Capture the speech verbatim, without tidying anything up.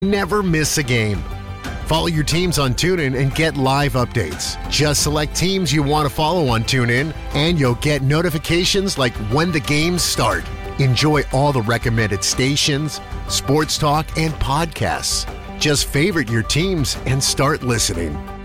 Never miss a game. Follow your teams on TuneIn and get live updates. Just select teams you want to follow on TuneIn, and you'll get notifications like when the games start. Enjoy all the recommended stations, sports talk, and podcasts. Just favorite your teams and start listening.